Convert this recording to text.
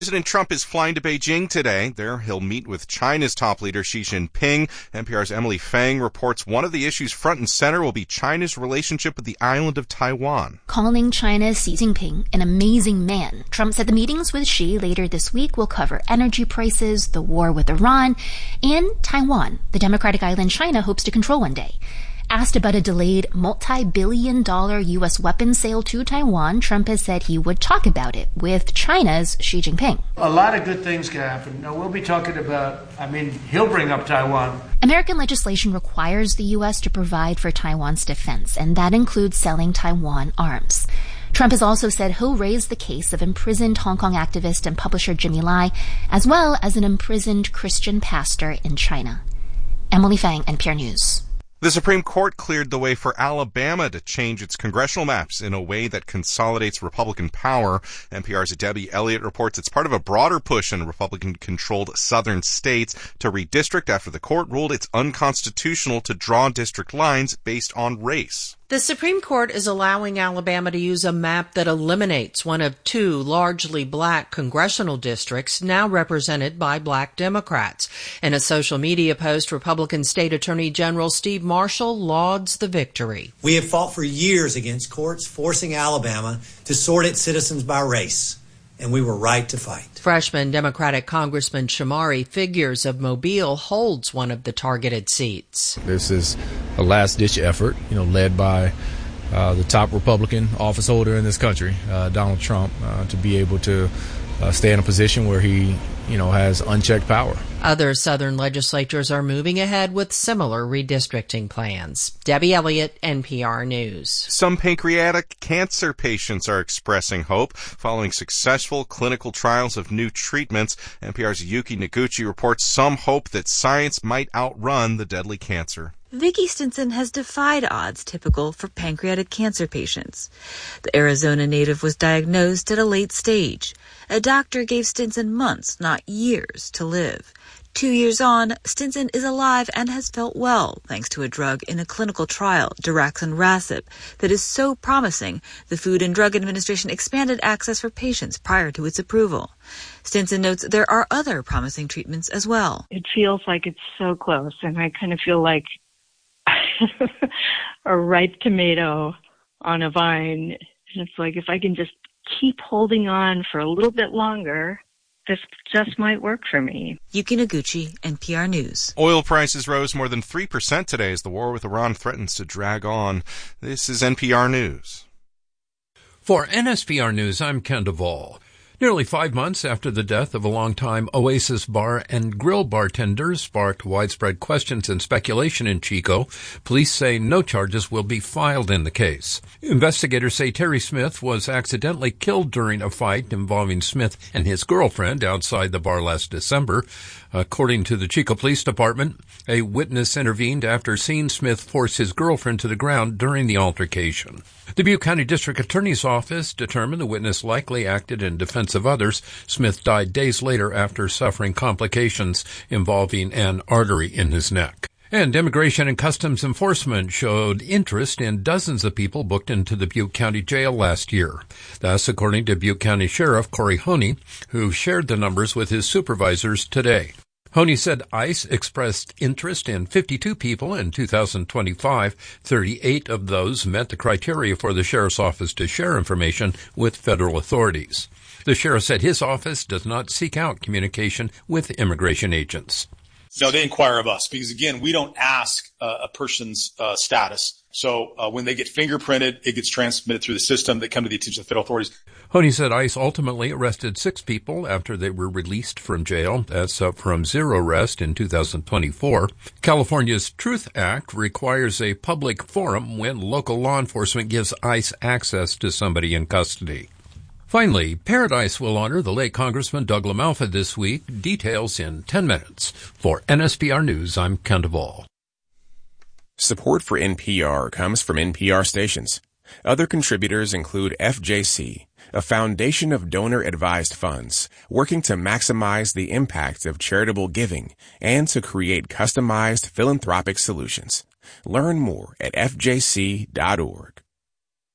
President Trump is flying to Beijing today. There, he'll meet with China's top leader Xi Jinping. NPR's Emily Fang reports one of the issues front and center will be China's relationship with the island of Taiwan. Calling China's Xi Jinping an amazing man, Trump said the meetings with Xi later this week will cover energy prices, the war with Iran, and Taiwan, the democratic island China hopes to control one day. Asked about a delayed multi-billion-dollar U.S. weapons sale to Taiwan, Trump has said he would talk about it with China's Xi Jinping. A lot of good things can happen. Now, we'll be talking about, he'll bring up Taiwan. American legislation requires the U.S. to provide for Taiwan's defense, and that includes selling Taiwan arms. Trump has also said he'll raise the case of imprisoned Hong Kong activist and publisher Jimmy Lai, as well as an imprisoned Christian pastor in China. Emily Fang, NPR News. The Supreme Court cleared the way for Alabama to change its congressional maps in a way that consolidates Republican power. NPR's Debbie Elliott reports it's part of a broader push in Republican-controlled southern states to redistrict after the court ruled it's unconstitutional to draw district lines based on race. The Supreme Court is allowing Alabama to use a map that eliminates one of two largely black congressional districts now represented by black Democrats. In a social media post, Republican State Attorney General Steve Marshall lauds the victory. We have fought for years against courts forcing Alabama to sort its citizens by race, and we were right to fight. Freshman Democratic Congressman Shamari Figures of Mobile holds one of the targeted seats. This is a last-ditch effort, led by the top Republican office holder in this country, Donald Trump, to be able to stay in a position where he, has unchecked power. Other Southern legislatures are moving ahead with similar redistricting plans. Debbie Elliott, NPR News. Some pancreatic cancer patients are expressing hope following successful clinical trials of new treatments. NPR's Yuki Noguchi reports some hope that science might outrun the deadly cancer. Vicki Stinson has defied odds typical for pancreatic cancer patients. The Arizona native was diagnosed at a late stage. A doctor gave Stinson months, not years, to live. 2 years on, Stinson is alive and has felt well thanks to a drug in a clinical trial, daraxonrasib, that is so promising the Food and Drug Administration expanded access for patients prior to its approval. Stinson notes there are other promising treatments as well. It feels like it's so close, and I kind of feel like a ripe tomato on a vine. And it's like if I can just keep holding on for a little bit longer, this just might work for me. Yuki Noguchi, NPR News. Oil prices rose more than 3% today as the war with Iran threatens to drag on. This is NPR News. For NSPR News, I'm Ken Duvall. Nearly 5 months after the death of a longtime Oasis bar and grill bartender sparked widespread questions and speculation in Chico, police say no charges will be filed in the case. Investigators say Terry Smith was accidentally killed during a fight involving Smith and his girlfriend outside the bar last December. According to the Chico Police Department, a witness intervened after seeing Smith force his girlfriend to the ground during the altercation. The Butte County District Attorney's Office determined the witness likely acted in defense of others. Smith died days later after suffering complications involving an artery in his neck. And Immigration and Customs Enforcement showed interest in dozens of people booked into the Butte County Jail last year. That's according to Butte County Sheriff Corey Honey, who shared the numbers with his supervisors today. Honey said ICE expressed interest in 52 people in 2025. 38 of those met the criteria for the Sheriff's Office to share information with federal authorities. The Sheriff said his office does not seek out communication with immigration agents. No, they inquire of us because, again, we don't ask a person's status. So when they get fingerprinted, it gets transmitted through the system. They come to the attention of federal authorities. Honey said ICE ultimately arrested 6 people after they were released from jail. That's up from 0 arrests in 2024. California's Truth Act requires a public forum when local law enforcement gives ICE access to somebody in custody. Finally, Paradise will honor the late Congressman Doug LaMalfa this week. Details in 10 minutes. For NSPR News, I'm Ken Duvall. Support for NPR comes from NPR stations. Other contributors include FJC, a foundation of donor-advised funds working to maximize the impact of charitable giving and to create customized philanthropic solutions. Learn more at fjc.org.